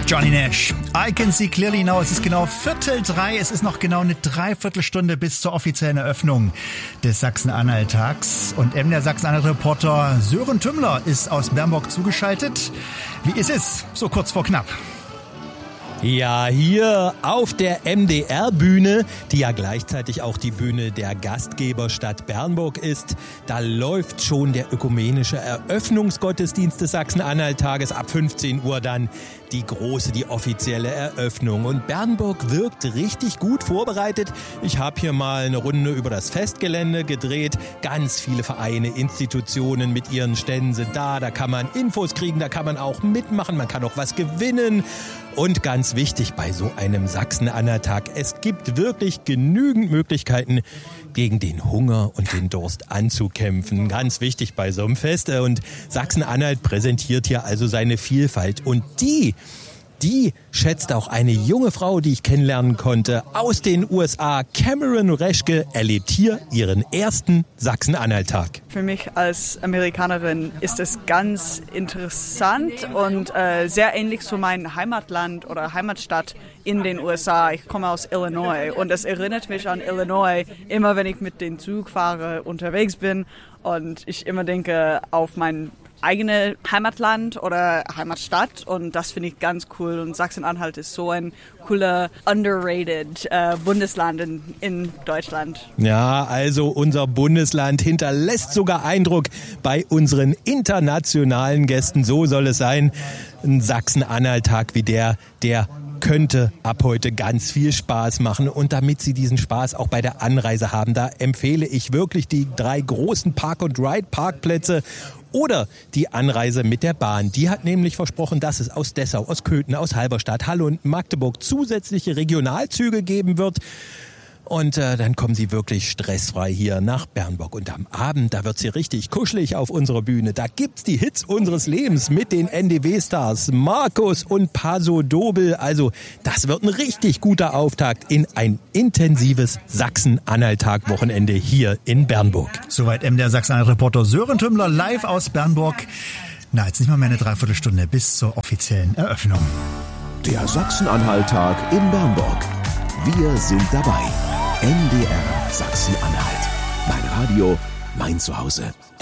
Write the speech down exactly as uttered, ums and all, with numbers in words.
Johnny Nash. I can see clearly now. Es ist genau Viertel drei. Es ist noch genau eine Dreiviertelstunde bis zur offiziellen Eröffnung des Sachsen-Anhalt-Tags. Und M der Sachsen-Anhalt-Reporter Sören Tümmler ist aus Bernburg zugeschaltet. Wie ist es? So kurz vor knapp. Ja, hier auf der M D R-Bühne, die ja gleichzeitig auch die Bühne der Gastgeberstadt Bernburg ist, da läuft schon der ökumenische Eröffnungsgottesdienst des Sachsen-Anhalt-Tages. Ab fünfzehn Uhr dann die große, die offizielle Eröffnung. Und Bernburg wirkt richtig gut vorbereitet. Ich habe hier mal eine Runde über das Festgelände gedreht. Ganz viele Vereine, Institutionen mit ihren Ständen sind da. Da kann man Infos kriegen, da kann man auch mitmachen, man kann auch was gewinnen. Und ganz wichtig bei so einem Sachsen-Anhalt-Tag, es gibt wirklich genügend Möglichkeiten, gegen den Hunger und den Durst anzukämpfen. Ganz wichtig bei so einem Fest. Und Sachsen-Anhalt präsentiert hier also seine Vielfalt. Und die, die schätzt auch eine junge Frau, die ich kennenlernen konnte, aus den U S A. Cameron Reschke erlebt hier ihren ersten Sachsen-Anhalt-Tag. Für mich als Amerikanerin ist es ganz interessant und äh, sehr ähnlich zu meinem Heimatland oder Heimatstadt in den U S A. Ich komme aus Illinois und es erinnert mich an Illinois, immer wenn ich mit dem Zug fahre, unterwegs bin und ich immer denke auf mein eigene Heimatland oder Heimatstadt und das finde ich ganz cool und Sachsen-Anhalt ist so ein cooler, underrated äh, Bundesland in, in Deutschland. Ja, also unser Bundesland hinterlässt sogar Eindruck bei unseren internationalen Gästen. So soll es sein. Ein Sachsen-Anhalt-Tag wie der, der könnte ab heute ganz viel Spaß machen. Und damit Sie diesen Spaß auch bei der Anreise haben, da empfehle ich wirklich die drei großen Park-and-Ride-Parkplätze oder die Anreise mit der Bahn. Die hat nämlich versprochen, dass es aus Dessau, aus Köthen, aus Halberstadt, Halle und Magdeburg zusätzliche Regionalzüge geben wird. Und äh, dann kommen Sie wirklich stressfrei hier nach Bernburg. Und am Abend, da wird's hier richtig kuschelig auf unserer Bühne. Da gibt's die Hits unseres Lebens mit den N D W-Stars Markus und Paso Dobel. Also das wird ein richtig guter Auftakt in ein intensives Sachsen-Anhalt-Tag-Wochenende hier in Bernburg. Soweit M der Sachsen-Anhalt-Reporter Sören Tümmler live aus Bernburg. Na, jetzt nicht mal mehr eine Dreiviertelstunde bis zur offiziellen Eröffnung. Der Sachsen-Anhalt-Tag in Bernburg. Wir sind dabei. M D R Sachsen-Anhalt. Mein Radio, mein Zuhause.